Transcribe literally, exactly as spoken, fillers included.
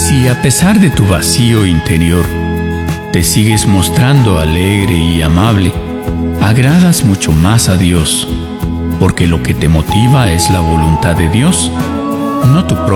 Si a pesar de tu vacío interior te sigues mostrando alegre y amable, agradas mucho más a Dios, porque lo que te motiva es la voluntad de Dios, no tu propia.